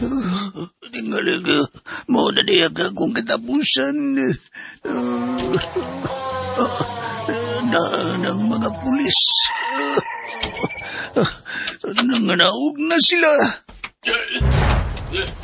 Tingalig, mo na diya ka kung katapusan ng mga pulis. Nanganaog na sila.